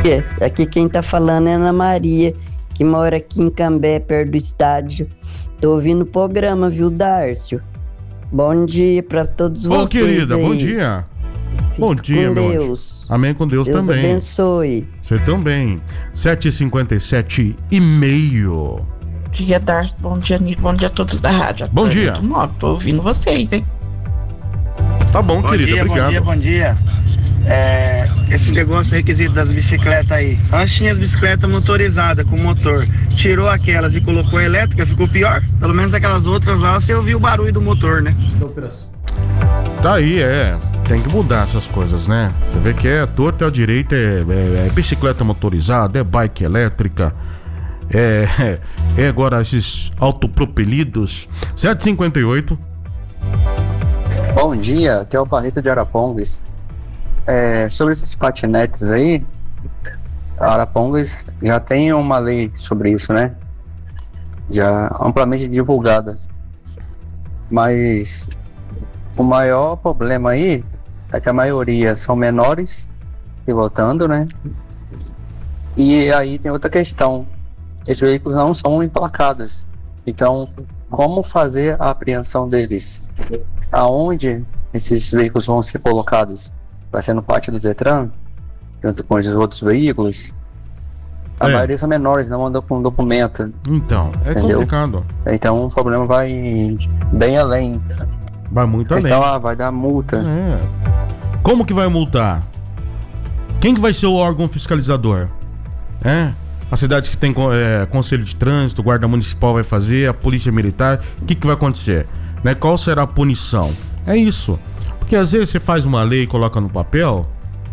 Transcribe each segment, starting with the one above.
Aqui quem tá falando é Ana Maria, que mora aqui em Cambé, perto do estádio. Tô ouvindo o programa, viu, Dárcio? Bom dia pra todos vocês. Bom, querida, aí. Bom dia. Fique Bom dia, com meu Deus. anjo. Amém, com Deus também. Deus abençoe. Você também. 7h57 Bom dia, Darcy. Bom dia, Nito. Bom dia a todos da rádio. Bom dia. Tô ouvindo vocês, hein? Tá bom, querida, obrigado. Bom dia. Esse negócio requisito das bicicletas aí. Antes tinha as bicicletas motorizadas com motor. Tirou aquelas e colocou a elétrica, ficou pior. Pelo menos aquelas outras lá, você ouviu o barulho do motor, né? Tá aí, tem que mudar essas coisas, né? Você vê que é torto ao direito, é bicicleta motorizada, é bike elétrica, agora esses autopropelidos. 7h58. Bom dia, aqui é o Barreto de Arapongas. Sobre esses patinetes aí, a Arapongas já tem uma lei sobre isso, né? Já amplamente divulgada. Mas o maior problema aí é que a maioria são menores pilotando, né? E aí tem outra questão: esses veículos não são emplacados. Então, como fazer a apreensão deles? Aonde esses veículos vão ser colocados? Vai ser no pátio do Detran, junto com os outros veículos? A maioria são menores, não andam com documento. Então, entendeu? Complicado. Então o problema vai bem além. Vai muito além. Então vai dar multa. Como que vai multar? Quem que vai ser o órgão fiscalizador? A cidade que tem conselho de trânsito, o guarda municipal vai fazer, a polícia militar, o que vai acontecer? Né? Qual será a punição? É isso. Porque às vezes você faz uma lei e coloca no papel,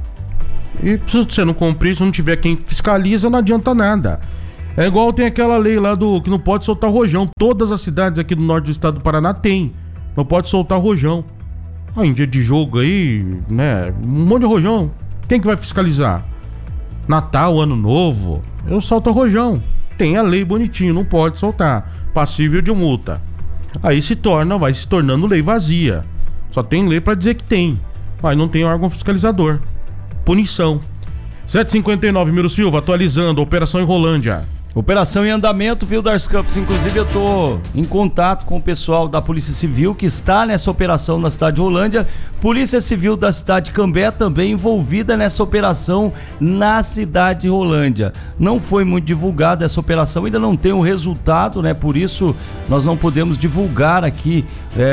e se você não cumprir, se não tiver quem fiscaliza, não adianta nada. É igual tem aquela lei lá que não pode soltar rojão. Todas as cidades aqui do norte do estado do Paraná tem. Não pode soltar rojão. Em dia de jogo aí, né? Um monte de rojão. Quem que vai fiscalizar? Natal, Ano Novo, eu solto rojão. Tem a lei bonitinho, não pode soltar. Passível de multa. Aí vai se tornando lei vazia. Só tem lei pra dizer que tem, mas não tem órgão fiscalizador. Punição. 7h59, Miro Silva, atualizando, operação em Rolândia. Operação em andamento, viu, Darcy Campos? Inclusive eu tô em contato com o pessoal da Polícia Civil que está nessa operação na cidade de Rolândia. Polícia Civil da cidade de Cambé também envolvida nessa operação na cidade de Rolândia. Não foi muito divulgada essa operação, ainda não tem o resultado, né? Por isso nós não podemos divulgar aqui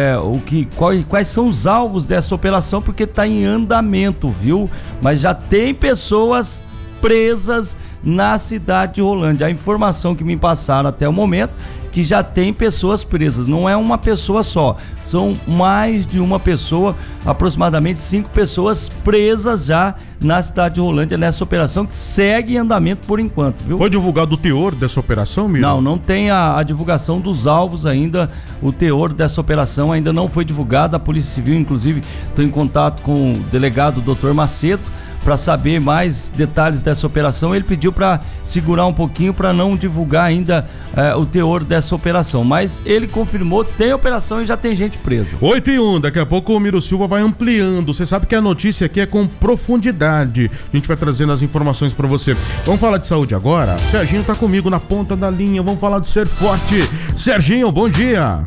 quais são os alvos dessa operação, porque está em andamento, viu? Mas já tem pessoas presas na cidade de Rolândia. A informação que me passaram até o momento que já tem pessoas presas, não é uma pessoa só, são mais de uma pessoa, aproximadamente 5 pessoas presas já na cidade de Rolândia nessa operação que segue em andamento por enquanto, viu? Foi divulgado o teor dessa operação, Miro? Não tem a divulgação dos alvos ainda, o teor dessa operação ainda não foi divulgado. A Polícia Civil, inclusive, estou em contato com o delegado Dr. Macedo para saber mais detalhes dessa operação. Ele pediu para segurar um pouquinho para não divulgar ainda o teor dessa operação, mas ele confirmou, tem operação e já tem gente presa. 8h01, daqui a pouco o Miro Silva vai ampliando. Você sabe que a notícia aqui é com profundidade, a gente vai trazendo as informações para você. Vamos falar de saúde agora? Serginho tá comigo na ponta da linha, vamos falar de Ser Forte. Serginho, bom dia.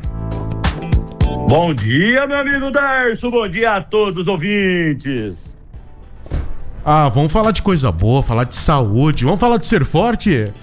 Bom dia, meu amigo Darcio, bom dia a todos os ouvintes. Vamos falar de coisa boa, falar de saúde, vamos falar de Ser Forte?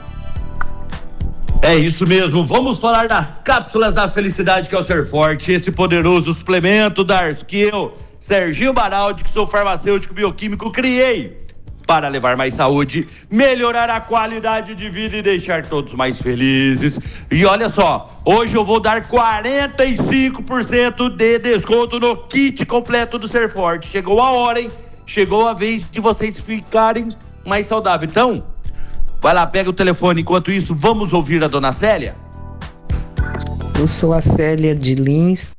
É isso mesmo, vamos falar das cápsulas da felicidade que é o Ser Forte, esse poderoso suplemento, Darcio, que eu, Serginho Baraldi, que sou farmacêutico bioquímico, criei para levar mais saúde, melhorar a qualidade de vida e deixar todos mais felizes. E olha só, hoje eu vou dar 45% de desconto no kit completo do Ser Forte. Chegou a hora, hein? Chegou a vez de vocês ficarem mais saudáveis. Então, vai lá, pega o telefone. Enquanto isso, vamos ouvir a dona Célia? Eu sou a Célia de Lins,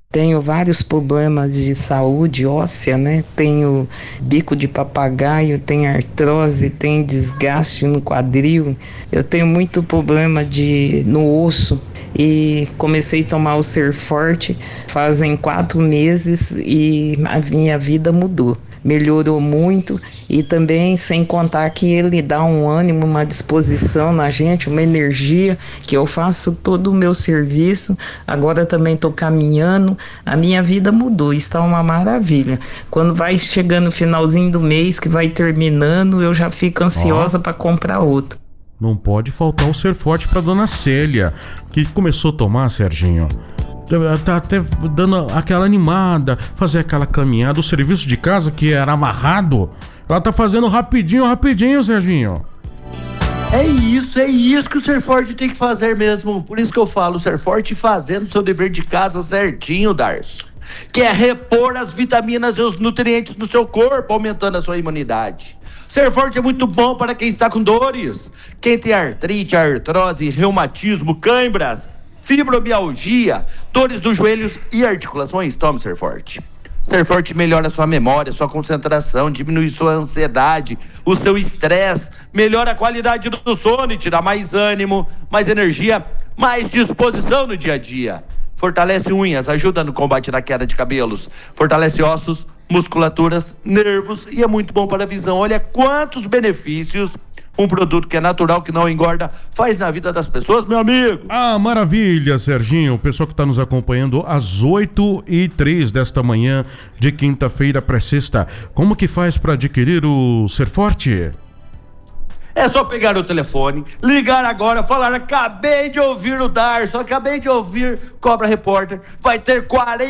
Tenho vários problemas de saúde óssea, né? Tenho bico de papagaio, tenho artrose, tenho desgaste no quadril. Eu tenho muito problema no osso e comecei a tomar o Ser Forte fazem 4 meses e a minha vida mudou. Melhorou muito e também sem contar que ele dá um ânimo, uma disposição na gente, uma energia que eu faço todo o meu serviço. Agora também estou caminhando, a minha vida mudou, está uma maravilha. Quando vai chegando o finalzinho do mês, que vai terminando, eu já fico ansiosa para comprar outro. Não pode faltar o Ser Forte pra dona Célia, que começou a tomar, Serginho. Tá até dando aquela animada, fazer aquela caminhada. O serviço de casa que era amarrado, ela tá fazendo rapidinho, Serginho. É isso que o Ser Forte tem que fazer mesmo. Por isso que eu falo, o Ser Forte fazendo seu dever de casa certinho, Darcio. Que é repor as vitaminas e os nutrientes no seu corpo, aumentando a sua imunidade. Ser Forte é muito bom para quem está com dores. Quem tem artrite, artrose, reumatismo, cãibras, fibromialgia, dores dos joelhos e articulações, tome Ser Forte. Ser Forte melhora sua memória, sua concentração, diminui sua ansiedade, o seu estresse, melhora a qualidade do sono e te dá mais ânimo, mais energia, mais disposição no dia a dia. Fortalece unhas, ajuda no combate da queda de cabelos, fortalece ossos, musculaturas, nervos e é muito bom para a visão. Olha quantos benefícios um produto que é natural, que não engorda, faz na vida das pessoas, meu amigo. Ah, maravilha, Serginho. O pessoal que está nos acompanhando às 8h03 desta manhã de quinta-feira para sexta. Como que faz para adquirir o Ser Forte? É só pegar o telefone, ligar agora, falar: acabei de ouvir o Darcio, acabei de ouvir Cobra Repórter, vai ter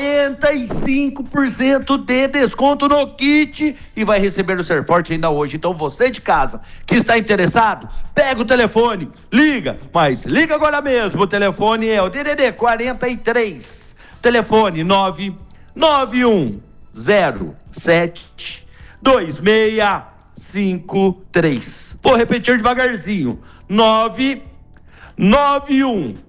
45% de desconto no kit e vai receber o Ser Forte ainda hoje. Então você de casa que está interessado, pega o telefone, liga, mas liga agora mesmo. O telefone é o DDD 43, telefone 99107 2653. Vou repetir devagarzinho. 99107